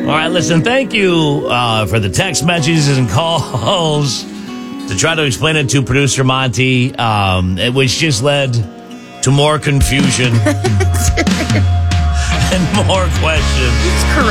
All right, listen, thank you for the text messages and calls to try to explain it to producer Monty, which just led to more confusion and more questions. It's correct.